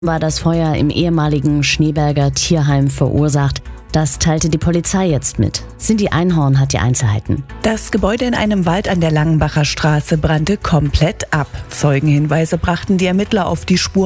war das Feuer im ehemaligen Schneeberger Tierheim verursacht. Das teilte die Polizei jetzt mit. Cindy Einhorn hat die Einzelheiten. Das Gebäude in einem Wald an der Langenbacher Straße brannte komplett ab. Zeugenhinweise brachten die Ermittler auf die Spur.